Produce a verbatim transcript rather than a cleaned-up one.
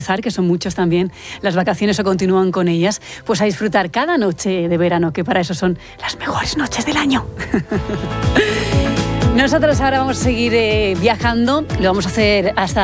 que son muchos también, las vacaciones o continúan con ellas, pues a disfrutar cada noche de verano, que para eso son las mejores noches del año. Nosotros ahora vamos a seguir eh, viajando, lo vamos a hacer hasta